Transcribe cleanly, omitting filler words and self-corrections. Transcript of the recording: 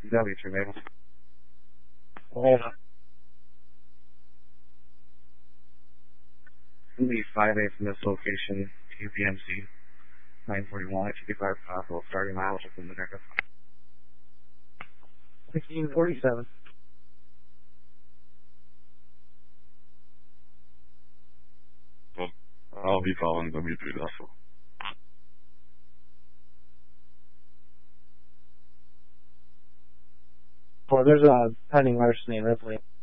W2, Mabel. Hold on. Leave 5A from this location, UPMC 941, 55 possible, starting mileage within the America. 1647. Well, I'll be following W3 also. Well, there's a pending larceny in Ripley.